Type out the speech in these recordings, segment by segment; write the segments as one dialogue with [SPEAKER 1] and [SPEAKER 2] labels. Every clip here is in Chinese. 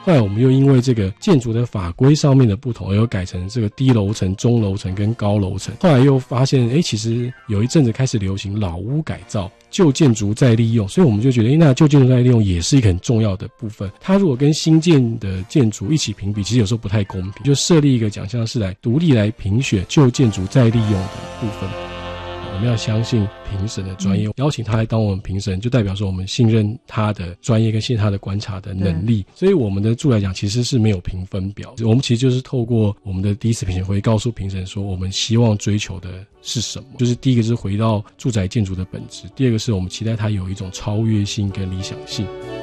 [SPEAKER 1] 后来我们又因为这个建筑的法规上面的不同，而又改成这个低楼层、中楼层跟高楼层。后来又发现其实有一阵子开始流行老屋改造，旧建筑再利用，所以我们就觉得那旧建筑再利用也是一个很重要的部分。它如果跟新建的建筑一起评比，其实有时候不太公平，就设立一个奖项是来独立来评选旧建筑再利用的部分。我们要相信评审的专业，邀请他来当我们评审，就代表说我们信任他的专业跟信任他的观察的能力。所以我们的住宅奖其实是没有评分表，我们其实就是透过我们的第一次评审会告诉评审说我们希望追求的是什么，就是第一个是回到住宅建筑的本质，第二个是我们期待它有一种超越性跟理想性。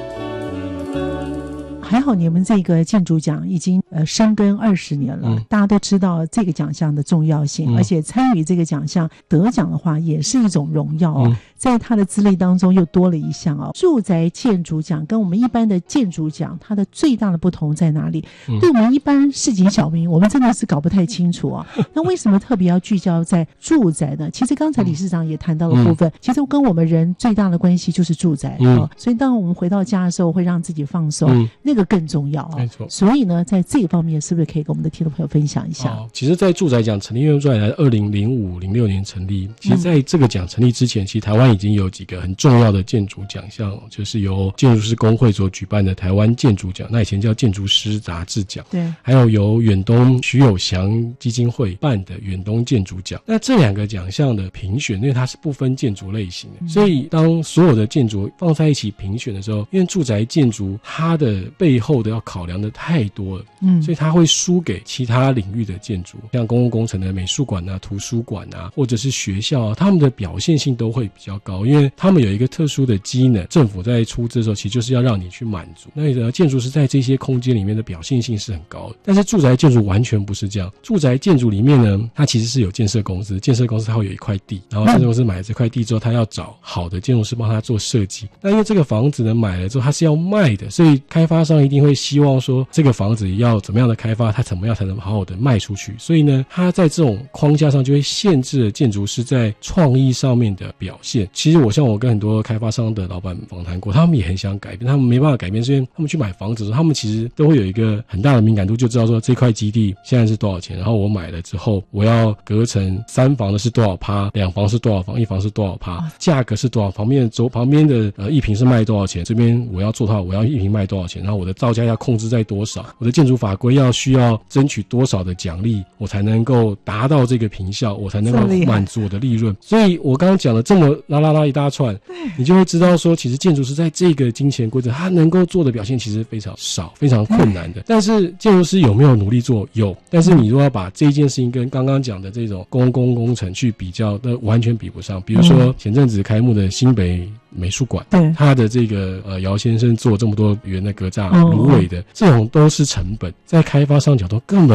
[SPEAKER 2] 还好你们这个建筑奖已经深耕20年了，大家都知道这个奖项的重要性，而且参与这个奖项得奖的话也是一种荣耀在他的资历当中又多了一项住宅建筑奖跟我们一般的建筑奖它的最大的不同在哪里？对我们一般市井小民我们真的是搞不太清楚那为什么特别要聚焦在住宅呢？其实刚才理事长也谈到了部分，其实跟我们人最大的关系就是住宅所以当我们回到家的时候会让自己放松那个更重要
[SPEAKER 1] 没错。
[SPEAKER 2] 所以呢在这个方面是不是可以跟我们的听众朋友分享一下？
[SPEAKER 1] 其实在住宅奖成立，因为住宅奖2005、06年成立，其实在这个奖成立之前，其实台湾已经有几个很重要的建筑奖项，就是由建筑师工会所举办的台湾建筑奖，那以前叫建筑师杂志奖，对，还有由远东徐有祥基金会办的远东建筑奖。那这两个奖项的评选，因为它是不分建筑类型的，所以当所有的建筑放在一起评选的时候，因为住宅建筑它的背后的要考量的太多了，所以它会输给其他领域的建筑，像公共工程的美术馆图书馆或者是学校他们的表现性都会比较高，因为他们有一个特殊的机能，政府在出资的时候其实就是要让你去满足。那建筑师在这些空间里面的表现性是很高的，但是住宅建筑完全不是这样。住宅建筑里面呢，它其实是有建设公司，建设公司它会有一块地，然后建设公司买了这块地之后，他要找好的建筑师帮他做设计。那因为这个房子呢买了之后它是要卖的，所以开发商一定会希望说这个房子要怎么样的开发，它怎么样才能好好的卖出去。所以呢它在这种框架上就会限制了建筑师在创意上面的表现。其实我跟很多开发商的老板访谈过，他们也很想改变，他们没办法改变，是因为他们去买房子的时候，他们其实都会有一个很大的敏感度，就知道说这块基地现在是多少钱，然后我买了之后我要隔成3房的是多少%，2房是多少房，1房是多少%，价格是多少，旁边的一坪是卖多少钱，这边我要做的话我要一坪卖多少钱，然后我的造价要控制在多少，我的建筑法规需要争取多少的奖励，我才能够达到这个坪效，我才能够满足我的利润。所以我刚刚讲了这么拉一大串，你就会知道说其实建筑师在这个金钱规则他能够做的表现其实非常少，非常困难的。但是建筑师有没有努力做？有。但是你如果要把这件事情跟刚刚讲的这种公共工程去比较，那完全比不上。比如说前阵子开幕的新北美术馆，他的这个姚先生做这么多元的格栅芦苇的，这种都是成本，在开发商角度根本